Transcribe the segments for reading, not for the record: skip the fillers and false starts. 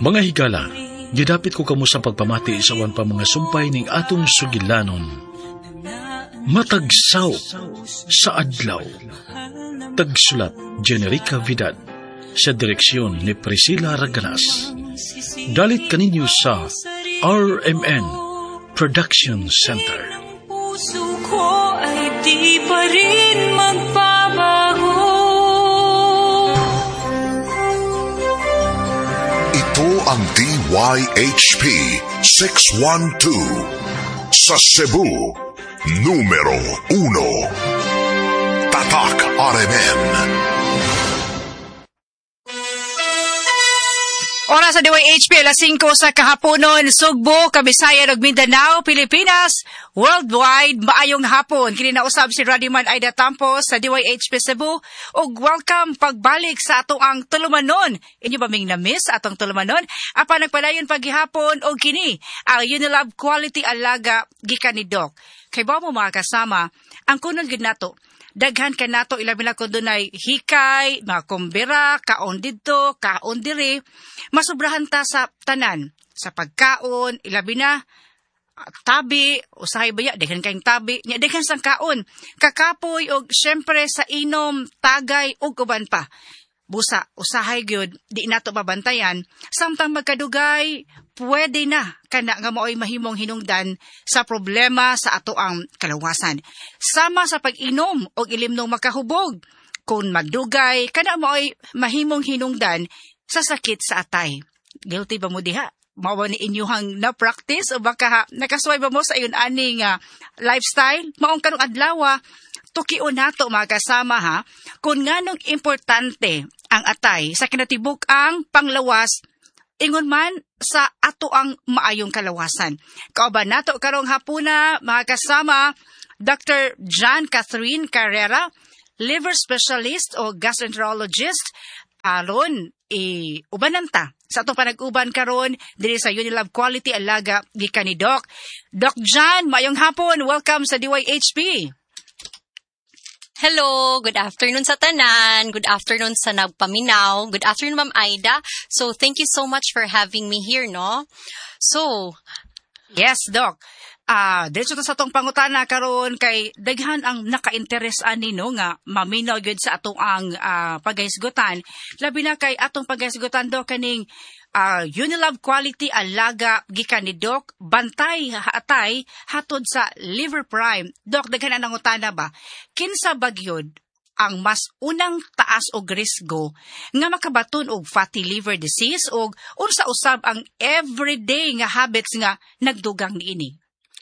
Mga higala, gidapit ko kamo sa pagpamati sa awan pa mga sumpay ning atong sugilanon. Matagsaw sa adlaw. Tagsulat Generica Vidal sa direksyon ni Priscilla Raganas. Dalit kaninyo sa RMN Production Center. Puso ko ay di pa rin magbabago. Ito ang DYHP 612 sa Cebu, numero 1. Tatak RMN. Oras sa DYHP, alas 5 sa kahaponon, Sugbo, Kabisayan ug Mindanao, Pilipinas, worldwide, maayong hapon. Kini nausab si Radiman Aida Tampos sa DYHP Cebu, ug welcome pagbalik sa atong ang tulumanon. Inyo ba ming na-miss atong tulumanon? Apan nagpadayon paghihapon og kini, ang Unilab Quality Alaga gikan ni Doc. Kay ba mo mga kasama, ang kunon gid nato, daghan ka nato ilabi na kung dunay hikay, mga kumbira, kaon dito, kaon diri, masubrahan ta sa tanan, sa pagkaon, ilabi na, tabi, usahay baya, daghan kayong tabi, daghan sang kaon, kakapoy, o syempre sa inom, tagay, o uban pa. Busa, usahay gyud di nato babantayan, samtang magkadugay, pwede na kana nga mao'y mahimong hinungdan sa problema sa ato ang kalawasan. Sama sa pag-inom o ilimnong makahubog, kung magdugay, kana mao'y mahimong hinungdan sa sakit sa atay. Guilty ba mo diha? Mawa ni inyuhang na-practice o baka nakasway ba mo sa iyon aning lifestyle? Maong karong adlaw, tukion nato mga kasama ha, kung nganong importante ang atay sa kinatibuk ang panglawas, ingon man sa ato ang maayong kalawasan. Kauban nato karong hapuna mga kasama, Dr. John Catherine Carrera, liver specialist o gastroenterologist, aron ubananta sa atong panag-uban karon diri sa Unilab Quality Alaga gikan ni Doc. Doc John, maayong hapon, welcome sa DYHP. Hello, good afternoon sa tanan, good afternoon sa nagpaminaw, good afternoon Ma'am Aida. So, thank you so much for having me here, no? So, yes, Doc. Diretso to sa atong pangutana karon kay daghan ang naka-interes ani no nga maminaw gyud sa atong ang paghisgutan. Labi na kay atong paghisgutan do kaning Unilab Quality Alaga gikan ni Doc, bantay atay hatod sa Liver Prime. Doc, daghan ang nangutana ba? Kinsa bagyod ang mas unang taas og risgo nga makabaton og fatty liver disease og unsa usab ang everyday nga habits nga nagdugang niini?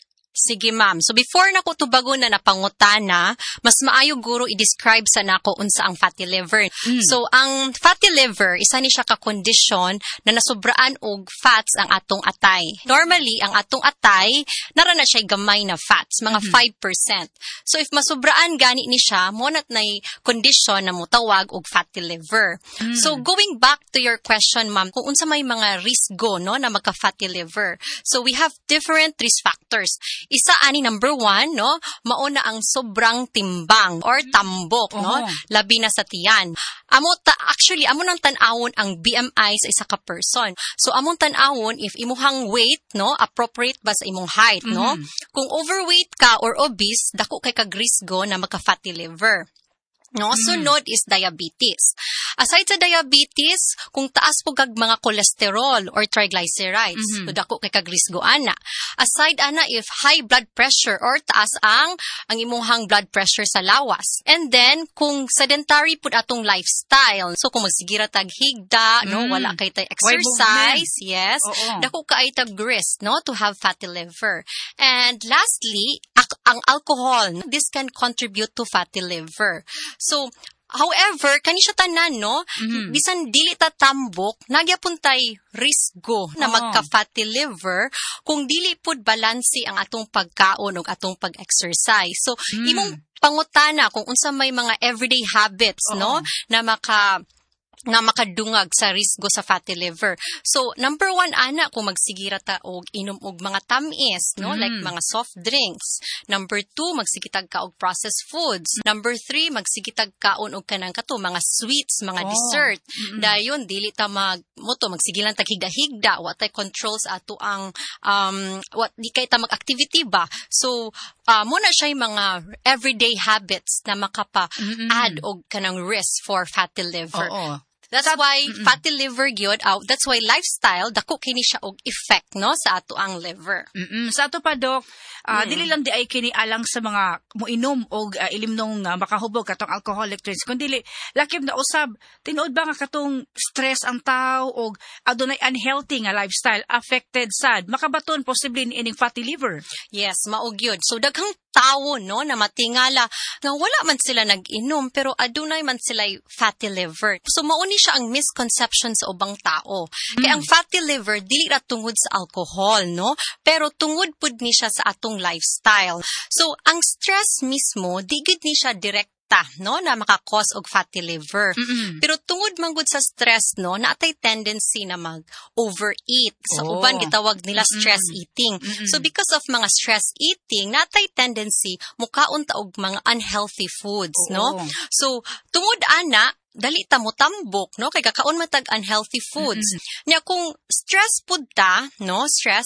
Sige ma'am. So before nako tubago na napangutana, mas maayo guro i-describe sa nako unsa ang fatty liver. So ang fatty liver isa ni siya ka condition na nasubraan og fats ang atong atay. Normally ang atong atay nara na siya gamay na fats, mga 5%. So if masubraan gani ni siya, mo nat nay condition na motawag og fatty liver. So going back to your question ma'am, kung unsa may mga risgo no na magka fatty liver. So we have different risk factors. Isa ani number 1, no, mauna ang sobrang timbang or tambok, no, labi na sa tiyan. Actually, amo nang tan-awon ang BMI sa isa ka person. So, among tan-awon if imuhang weight, no, appropriate ba sa imong height, no? Kung overweight ka or obese, dako kay kag risgo na magka-fatty liver. No, sunod is diabetes. Aside sa diabetes, kung taas po kag mga cholesterol or triglycerides, so dako kay kag risgo ana. Aside ana if high blood pressure or taas ang imuhang blood pressure sa lawas. And then kung sedentary pud atong lifestyle, so kung magsigira tag higda, no, wala kay tay exercise, yes, dako kay tag risk, no, to have fatty liver. And lastly, ang alcohol, this can contribute to fatty liver. So, however, kani siya tanan, no? Bisan dili ta tambok, nagyapon tay risgo na magka-fatty liver kung dili pud balanse ang atong pagkaon ug atong pag-exercise. So, imong pangutana kung unsa may mga everyday habits, no, na nga makadungag sa risgo sa fatty liver. So, number 1, ana, kung magsigira ta og inom og mga tamis, no? Like mga soft drinks. Number 2, magsigitag ka og processed foods. Number 3, magsigitag kaon og kanang kato, mga sweets, mga dessert. Dayon, dili ta magsigilan tag higda-higda, wa tay controls ato ang, di kay ta mag-activity ba? So, muna siya yung mga everyday habits na makapa-add og kanang risk for fatty liver. That's why fatty liver gyud, that's why lifestyle dako kini siya og effect no sa ato ang liver. Sa ato pa Dok, dili lang di ay kini alang sa mga moinom og ilimnong makahubog katong alcoholic drinks, kundi lakip na usab tinuod ba nga katong stress ang tao og adunay unhealthy nga lifestyle affected sad makabaton posible ni ining fatty liver. Yes, mao gyud. So daghang tao no na matingala nga wala man sila nag-inom pero adunay man sila fatty liver. So mao ni siya ang misconception sa ubang tao. Kaya ang fatty liver dili ra tungod sa alcohol no, pero tungod pud ni siya sa atong lifestyle. So ang stress mismo di gid ni siya direct no na maka-cause og fatty liver. Pero tungod man gud sa stress no naatay tendency na mag-overeat. Sa uban gitawag nila stress eating. So because of mga stress eating naatay tendency mukaon ta og mga unhealthy foods no. So tungod ana dali ta mo tambok no kay kakaon matag unhealthy foods. Nya kung stress pud ta no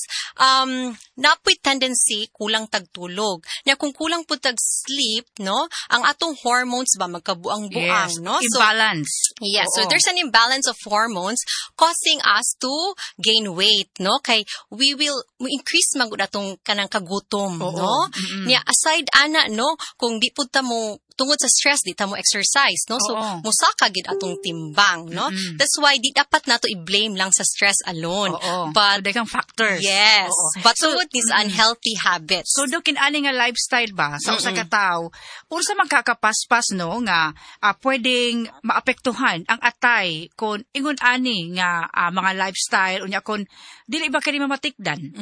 napoy tendency kulang tag tulog. Nya kung kulang pud tag sleep no ang atong hormones ba magkabuang-buang no. So imbalance. Yes, so there's an imbalance of hormones causing us to gain weight no kay we increase man gud atong kanang kagutom no. Nya aside ana no kung di pud ta mo tungod sa stress di ta mo exercise no. So musaka gid atong timbang no. That's why di dapat nato i-blame lang sa stress alone. But daghang factors. Yes. But so these unhealthy habits. So do kinani nga lifestyle ba sa usa ka tawo unsa man kakapaspas no nga pwedeng maapektuhan ang atay kung ingon ani nga mga lifestyle unya kun dili ba kani mamatikdan.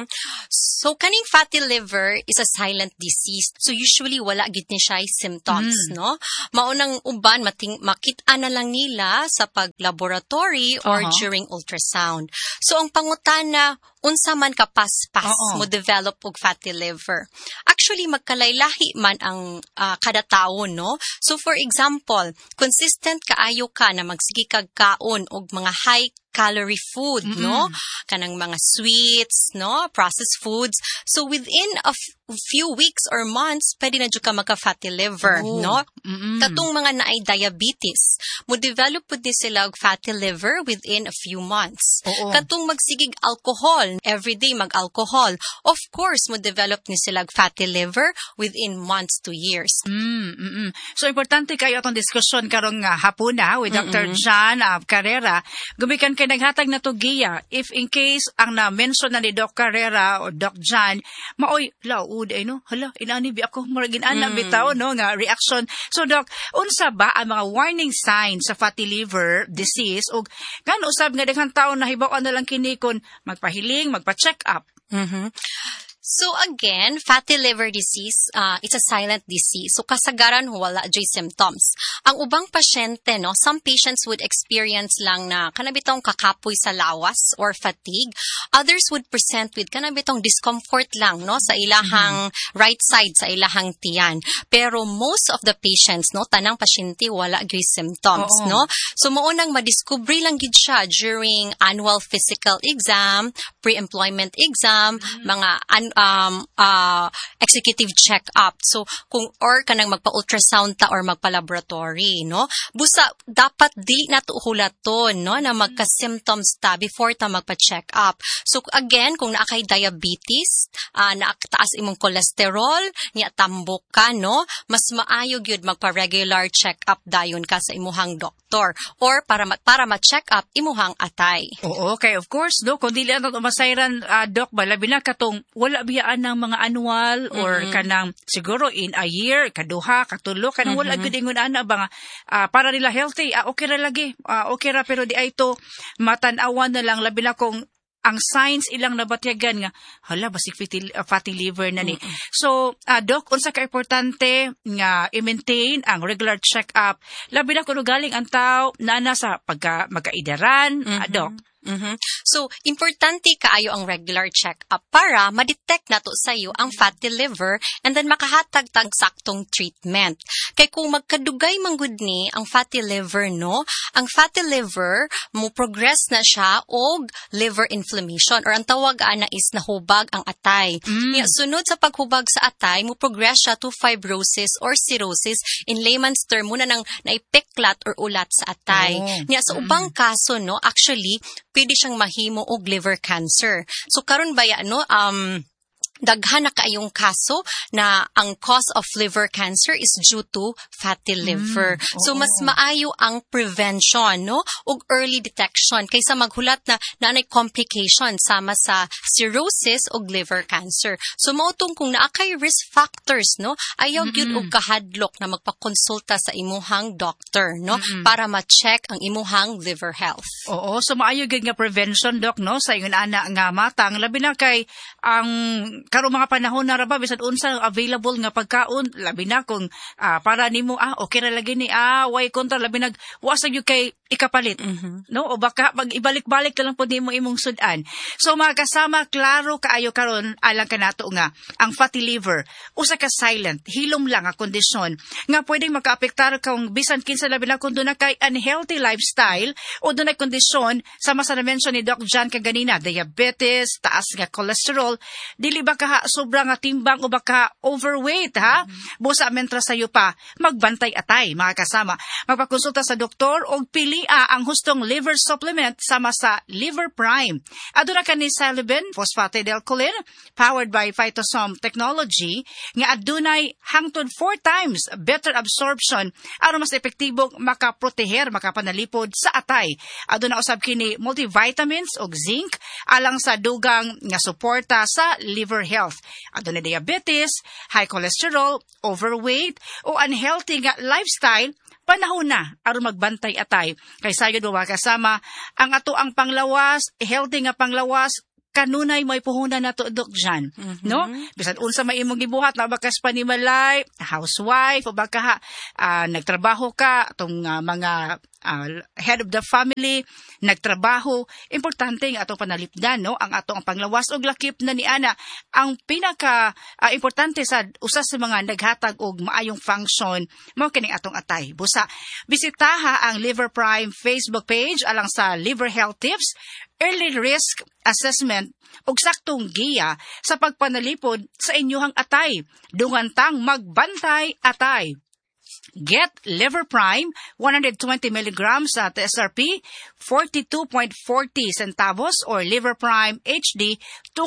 So kaning fatty liver is a silent disease. So usually wala gid ni siya symptoms no. Maunang uban makita na lang nila sa paglaboratory or during ultrasound. So ang pangutana unsa man kapaspas mo develop og fatty liver. Actually magkalaylahi man ang kada tawo no. So for example, consistent kaayo ka na magsige kag kaon og mga high calorie food no kanang mga sweets no processed foods, so within a few weeks or months pwede na jud ka magka fatty liver no. Katong mga naay diabetes mo develop pud ni sila og fatty liver within a few months. Katong magsigig alcohol everyday mag-alcohol, of course mo develop ni sila og fatty liver within months to years. So importante kayo atong diskusyon karong hapuna with Dr. John Carrera. Gumikan kay naghatag na to giya if in case ang na-mention na ni Doc Carrera o Doc John maoy laud ay no hala inani bi ako murag inana bitaw no nga reaction. So Doc, unsa ba ang mga warning signs sa fatty liver disease ug ngano usab nga daghang tawo nahibaw-an na lang kini kon magpahiling magpa-check up. So again, fatty liver disease, it's a silent disease. So kasagaran wala joy symptoms. Ang ubang pasyente, no, some patients would experience lang na kanabitong kakapoy sa lawas or fatigue. Others would present with kanabitong discomfort lang, no, sa ilahang right side, sa ilahang tiyan. Pero most of the patients, no, tanang pasyente wala joy symptoms, no. So maunang madiscovery lang gid siya during annual physical exam, pre-employment exam, mga executive check-up. So, or kanang magpa-ultrasound ta or magpa-laboratory, no? Busa, dapat di na to hulaton, no? Na magka-symptoms ta before ta magpa-check up. So, again, kung naakay diabetes, naaktaas imong cholesterol, niya tambok ka, no? Mas maayo gyud magpa-regular check-up dayon ka sa imuhang doktor. Or para ma-check up imuhang atay. Okay, of course, do. Kung dili na masayran, Doc, labi na katong wala biyaan ng mga annual or kanang siguro in a year, kaduha, katulo, kanang wala gud ingon ana ba para nila healthy, okay ra lagi, okay ra pero di ay to matan-awan na lang labi na kung ang signs ilang nabatyagan nga, hala, basig fatty liver na ni. So, Doc, unsa ka importante nga i-maintain ang regular check-up. Labi na kung galing ang tao na nasa magkaidaran, Doc. So, importante kaayo ang regular check-up para ma-detect nato sa iyo ang fatty liver and then makahatag tag saktong treatment. Kay kung magkadugay manggod ni ang fatty liver, no, ang fatty liver mo progress na siya og liver inflammation or ang tawag ana is nahubag ang atay. Sunod sa paghubag sa atay, mo progress siya to fibrosis or cirrhosis. In layman's term, muna nang naipeklat or ulat sa atay. Sa ubang kaso, no, actually, pwede siyang mahimo og liver cancer. So karon baya daghan na kaayong kaso na ang cause of liver cancer is due to fatty liver. So mas maayo ang prevention, no, ug early detection kaysa maghulat na naanay complication sama sa cirrhosis ug liver cancer. So mautong kung naa kay risk factors, no, ayaw gyud og kahadlok na magpakonsulta sa imuhang doctor, no, para ma-check ang imuhang liver health. Oo, so maayo gyud nga prevention, Doc, no, sa ingon ana nga matang labi na kay ang karong mga panahon na ra ba bisan unsa available nga pagkaon, labi na kung para nimo okay ra lagi ni way kontra, labi nag wa sa gyud kay ikapalit, no, o baka mag-ibalik-balik na lang po nimo imong sudan. So mga kasama, klaro kaayo karon alang kanato nga ang fatty liver usa ka silent hilom lang nga kondisyon nga pwedeng makaapektar kung bisan kinsa labi na kung dunay kay unhealthy lifestyle o dunay kondisyon sama sa na-mention ni Doc John kaganina, diabetes, taas nga cholesterol, dili ba ka sobrang timbang o baka overweight, ha? Busa mentra sayo pa magbantay atay, mga kasama. Magpakonsulta sa doktor o pilia ang hustong liver supplement sama sa Liver Prime. Aduna ka ni Silibin phosphatidylcholine powered by Phytosome technology nga adunay hangtod 4 times better absorption aron mas epektibong makaproteher, makapanalipod sa atay. Aduna usab kini multivitamins og zinc alang sa dugang nga suporta sa liver health. Aduna diabetes, high cholesterol, overweight o unhealthy nga lifestyle, panahon na aron magbantay atay. Kay sayod mga kasama, ang ato ang panglawas, healthy nga panglawas, kanunay may puhunan na to, Doc John. No? Bisan unsa may imong gibuhat na bakas panimalay, housewife, o baka nagtrabaho ka, itong mga head of the family, nagtrabaho, importante ang atong panalipdan, no? Ang atong panglawas o lakip na ni ana. Ang pinaka importante sa usa sa mga naghatag og maayong function, mao kining atong atay. Busa, bisitaha ang Liver Prime Facebook page alang sa liver health tips, early risk assessment ug saktong giya sa pagpanalipod sa inyong atay. Dungantang magbantay atay. Get Liver Prime 120 milligrams at SRP 42.40 centavos or Liver Prime HD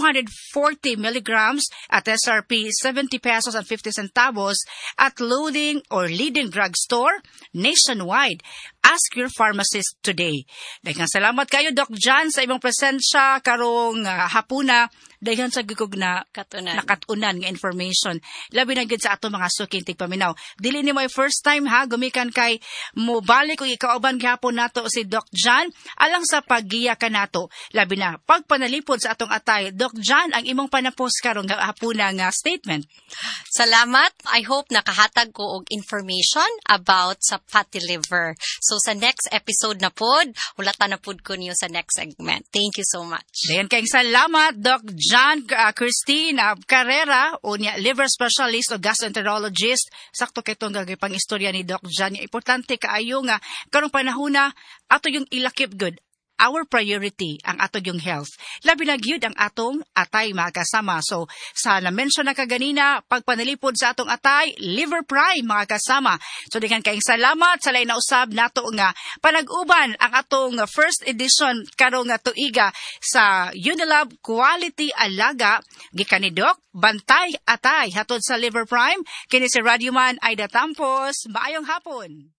240 milligrams at SRP 70 pesos and 50 centavos at loading or leading drugstore nationwide. Ask your pharmacist today. Daghang salamat kayo, Doc John, sa imong presensya karong hapuna. Daghang sa gugog na nakatunan nga information. Labi na gid sa ato mga sukintig paminaw. Dili ni my first time ha, gumikan kay mobalik og ikauban gihapon nato si Doc John alang sa paggiya kanato. Labi na pagpanalipod sa atong atay. Doc John, ang imong panapos karong hapuna nga statement. Salamat. I hope nakahatag ko og information about sa fatty liver. So sa next episode na pod, ulatan na pod ko niyo sa next segment. Thank you so much. Dayan kayong salamat, Doc John Christine Carrera, o niya liver specialist o gastroenterologist. Sakto kay itong pang istorya ni Doc John. Importante kaayo nga karong panahuna ato yung ilakip good. Our priority ang ato yung health. Labi na gyud ang atong atay, mga kasama. So, sa na-mention na kaganina, pagpanalipod sa atong atay, Liver Prime, mga kasama. So, dikan kayong salamat sa lain na usab nato nga panag-uban ang atong first edition karong tuiga sa Unilab Quality Alaga. Gikan ni Doc, bantay atay hatod sa Liver Prime. Kini si Radyoman Aida Tampos. Maayong hapon.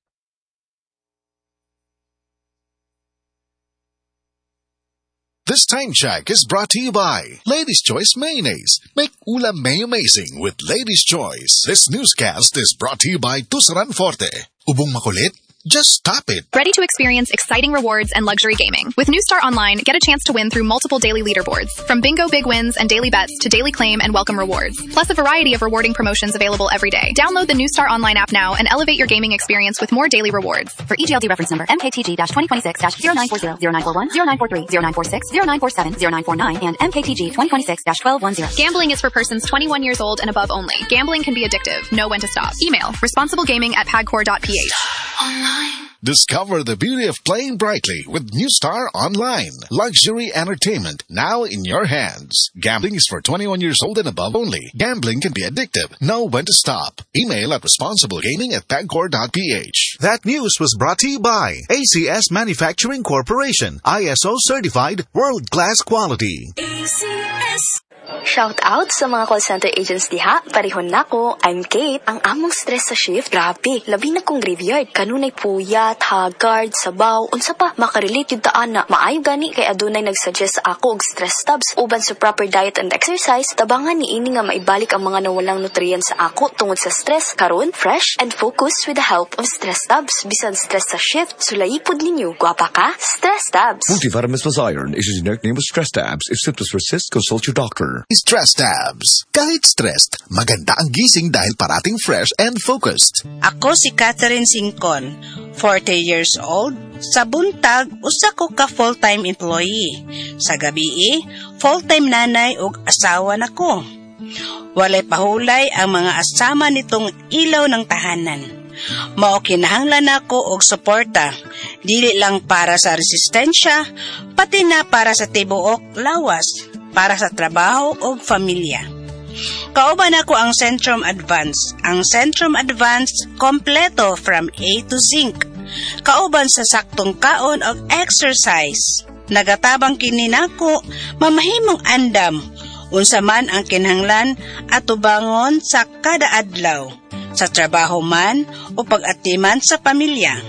This time check is brought to you by Lady's Choice Mayonnaise. Make ulam may amazing with Lady's Choice. This newscast is brought to you by Tusaran Forte. Ubong makulit? Just stop it. Ready to experience exciting rewards and luxury gaming. With New Star Online, get a chance to win through multiple daily leaderboards, from bingo big wins and daily bets to daily claim and welcome rewards, plus a variety of rewarding promotions available every day. Download the New Star Online app now and elevate your gaming experience with more daily rewards. For EGLD reference number MKTG-2026-0940, 0941, 0943, 0946, 0947, 0949, and MKTG 2026-1210. Gambling is for persons 21 years old and above only. Gambling can be addictive. Know when to stop. Email responsiblegaming@pagcor.ph. Discover the beauty of playing brightly with New Star Online. Luxury entertainment now in your hands. Gambling is for 21 years old and above only. Gambling can be addictive. Know when to stop. Email at responsiblegaming@pagcor.ph. That news was brought to you by ACS Manufacturing Corporation. ISO certified world-class quality. ACS. Shout out sa mga call center agents diha. Parihon nako, I'm Kate. Ang among stress sa shift, grabe. Labi na kong graveyard. Kanunay puyat, haggard, sabaw, unsa pa, makarelate yung taana. Maayo gani kay adunay nagsuggest sa ako og stress tabs. Uban sa proper diet and exercise, tabangan ni ini nga maibalik ang mga nawalang nutrients sa ako tungod sa stress. Karon, fresh and focused with the help of stress tabs. Bisan stress sa shift, sulayipod ninyo. Gwapa ka? Stress tabs. Multivitamins plus iron is a generic name of stress tabs. If symptoms persist, consult your doctor. Stress tabs. Kahit stressed, maganda ang gising dahil parating fresh and focused. Ako si Catherine Singcon, 40 years old. Sa buntag, usa ko ka full-time employee. Sa gabi, full-time nanay ug asawa nako. Walay pahulay ang mga asama nitong ilaw ng tahanan. Mao kinahanglan nako og suporta, dili lang para sa resistensya, pati na para sa tibuok lawas, para sa trabaho o pamilya. Kauban ako ang Centrum Advance. Ang Centrum Advance kompleto from A to Zinc. Kauban sa saktong kaon o exercise. Nagatabang kini nako mamahimong andam. Unsa man ang kinahanglan at tubangon sa kada adlaw. Sa trabaho man o pag-atiman sa pamilya.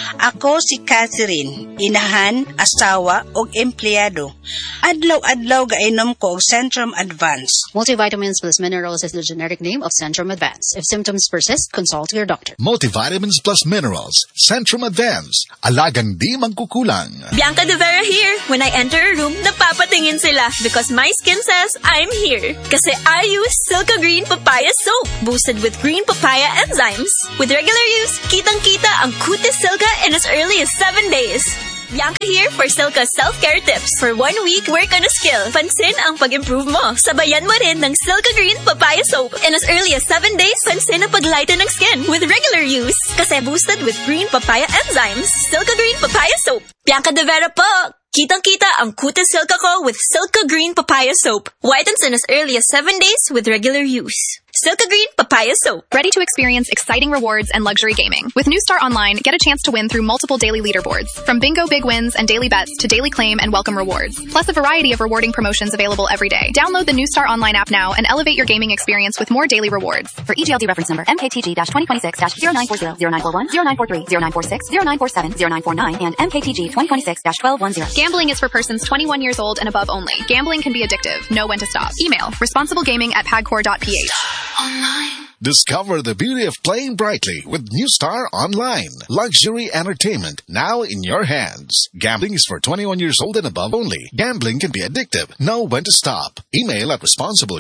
Ako si Catherine, inahan, asawa ug empleyado. Adlaw-adlaw gainom ko og Centrum Advance. Multivitamins plus minerals is the generic name of Centrum Advance. If symptoms persist, consult your doctor. Multivitamins plus minerals. Centrum Advance. Alagang di magkukulang. Bianca De Vera here. When I enter a room, napapatingin sila because my skin says I'm here. Kasi I use Silka Green Papaya Soap, boosted with green papaya enzymes. With regular use, kitang-kita ang Cutis Silka in as early as 7 days. Bianca here for Silka self-care tips. For 1 week, work on a skill. Pansin ang pag-improve mo. Sabayan mo rin ng Silka Green Papaya Soap. In as early as 7 days, pansin ang paglighten ng skin with regular use. Kasi boosted with green papaya enzymes. Silka Green Papaya Soap. Bianca De Vera po! Kitang-kita ang Cutis Silka ko with Silka Green Papaya Soap. Whitens in as early as 7 days with regular use. Silka Green Papaya Soap. Ready to experience exciting rewards and luxury gaming. With New Star Online, get a chance to win through multiple daily leaderboards, from bingo big wins and daily bets to daily claim and welcome rewards, plus a variety of rewarding promotions available every day. Download the New Star Online app now and elevate your gaming experience with more daily rewards. For EGLD reference number MKTG-2026-0940, 0941, 0943, 0946, 0947, 0949, and MKTG 2026-1210. Gambling is for persons 21 years old and above only. Gambling can be addictive. Know when to stop. Email responsiblegaming@pagcor.ph. Online. Discover the beauty of playing brightly with New Star Online. Luxury entertainment now in your hands. Gambling is for 21 years old and above only. Gambling can be addictive. Know when to stop. Email at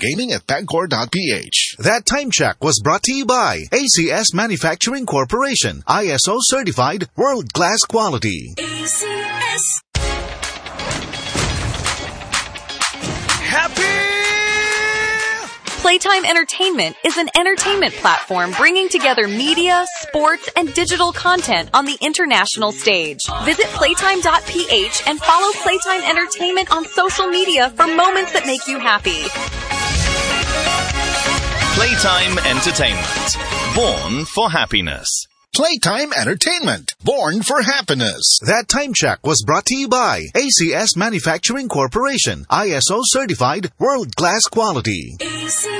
responsiblegaming@pagcor.ph. That time check was brought to you by ACS Manufacturing Corporation. ISO certified world-class quality. ACS. Playtime Entertainment is an entertainment platform bringing together media, sports, and digital content on the international stage. Visit playtime.ph and follow Playtime Entertainment on social media for moments that make you happy. Playtime Entertainment. Born for happiness. Playtime Entertainment. Born for happiness. That time check was brought to you by ACS Manufacturing Corporation. ISO certified world-class quality.